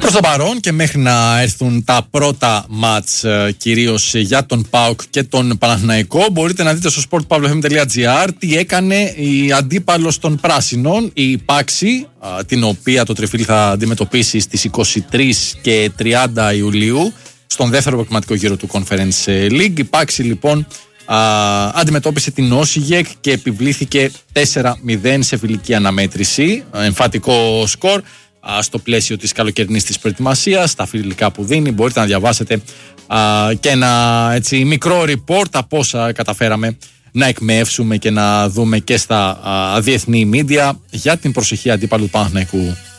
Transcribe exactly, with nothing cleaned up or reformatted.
Προς το παρόν και μέχρι να έρθουν τα πρώτα μάτς κυρίως για τον ΠΑΟΚ και τον Παναθηναϊκό, μπορείτε να δείτε στο σπορτ παύλα εφ εμ τελεία τζι άρ τι έκανε η αντίπαλος των Πράσινων, η Πάξη, την οποία το Τριφύλι θα αντιμετωπίσει στις είκοσι τρεις και τριάντα Ιουλίου στον δεύτερο προκριματικό γύρο του Conference League. Η Πάξη λοιπόν α, αντιμετώπισε την Όσιγεκ και επιβλήθηκε τέσσερα μηδέν σε φιλική αναμέτρηση, εμφατικό σκορ. Στο πλαίσιο της καλοκαιρινής της προετοιμασίας, τα φιλικά που δίνει, μπορείτε να διαβάσετε α, και ένα έτσι, μικρό report από όσα καταφέραμε να εκμεύσουμε και να δούμε και στα α, διεθνή media για την προσεχή αντίπαλου του Παναθηναϊκού.